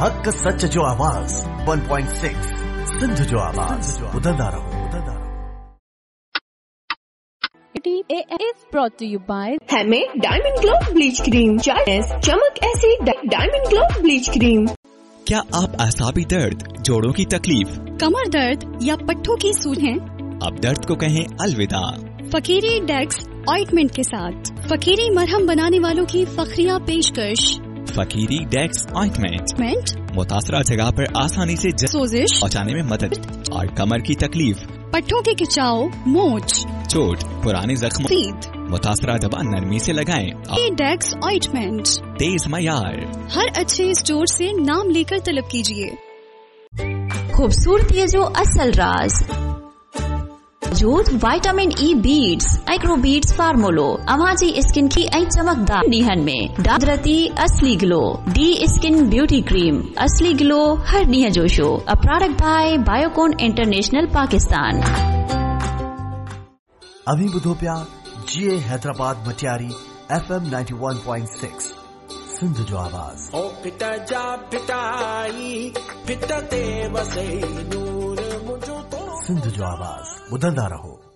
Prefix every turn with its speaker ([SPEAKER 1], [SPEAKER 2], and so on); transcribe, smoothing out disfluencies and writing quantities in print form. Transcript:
[SPEAKER 1] हक सच जो आवाज 1.6 सिंध जो आवाज ॿुधंदा रहो।
[SPEAKER 2] is brought to you by
[SPEAKER 3] हमें डायमंड ग्लो ब्लीच क्रीम, चमक ऐसी डायमंड ग्लो ब्लीच क्रीम।
[SPEAKER 4] क्या आप असाबी दर्द, जोड़ों की तकलीफ,
[SPEAKER 5] कमर दर्द या पट्टों की सूज हैं?
[SPEAKER 4] अब दर्द को कहें अलविदा।
[SPEAKER 5] फकीरी डेक्स ऑइंटमेंट के साथ फकीरी मरहम बनाने वालों की फखरिया पेशकश।
[SPEAKER 4] फकीरी डेक्स ऑइंटमेंट मुतासरा जगह पर आसानी से
[SPEAKER 5] सोजिश
[SPEAKER 4] पहुँचाने में मदद और कमर की तकलीफ,
[SPEAKER 5] पट्टों के खिंचाव, मोच,
[SPEAKER 4] चोट, पुराने जख्म, मुतासरा दवा नरमी से लगाएं।
[SPEAKER 5] डेक्स ऑइंटमेंट
[SPEAKER 4] तेज मयार
[SPEAKER 5] हर अच्छे स्टोर से नाम लेकर तलब कीजिए।
[SPEAKER 6] खूबसूरती जो असल राज जूत vitamin E beads, micro beads फार्मूलो अवाजी skin की ऐं चमकदार ॾींहनि में दादरती असली glow D skin beauty cream, असली ग्लो हर ॾींहं जो show. A product bye Biocon international Pakistan.
[SPEAKER 1] अभी ॿुधो पिया GA हैदराबाद मटियारी FM 91.6 सिंध जो आवाज।
[SPEAKER 7] ओ पिता जा पिताई पिता ते वसे नूर मुझो तो
[SPEAKER 1] सिंध जो आवाज ॿुधंदा रहो।